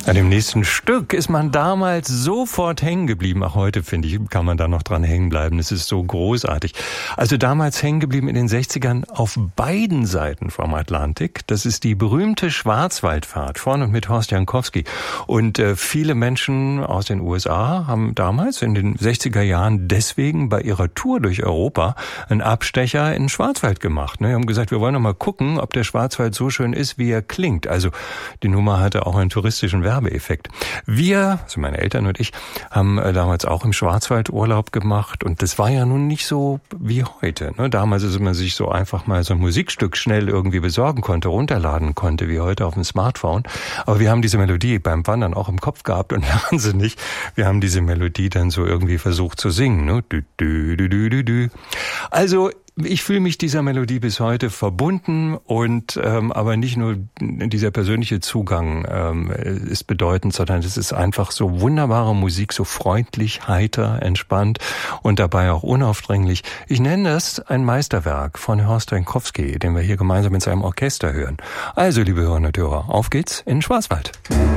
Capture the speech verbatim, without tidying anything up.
An dem nächsten Stück ist man damals sofort hängen geblieben. Auch heute, finde ich, kann man da noch dran hängen bleiben. Es ist so großartig. Also damals hängen geblieben in den sechzigern auf beiden Seiten vom Atlantik. Das ist die berühmte Schwarzwaldfahrt von und mit Horst Jankowski. Und äh, viele Menschen aus den U S A haben damals in den sechziger Jahren deswegen bei ihrer Tour durch Europa einen Abstecher in den Schwarzwald gemacht. Ne? Die haben gesagt, wir wollen noch mal gucken, ob der Schwarzwald so schön ist, wie er klingt. Also die Nummer hatte auch einen touristischen Werbeeffekt. Wir, also meine Eltern und ich, haben damals auch im Schwarzwald Urlaub gemacht und das war ja nun nicht so wie heute. Ne? Damals ist man sich so einfach mal so ein Musikstück schnell irgendwie besorgen konnte, runterladen konnte, wie heute auf dem Smartphone. Aber wir haben diese Melodie beim Wandern auch im Kopf gehabt und wahnsinnig, wir haben diese Melodie dann so irgendwie versucht zu singen. Ne? Dü, dü, dü, dü, dü, dü. Also ich fühle mich dieser Melodie bis heute verbunden und ähm, aber nicht nur dieser persönliche Zugang ähm, ist bedeutend, sondern es ist einfach so wunderbare Musik, so freundlich, heiter, entspannt und dabei auch unaufdringlich. Ich nenne das ein Meisterwerk von Horst Jankowski, den wir hier gemeinsam mit seinem Orchester hören. Also, liebe Hörerinnen und Hörer, auf geht's in den Schwarzwald.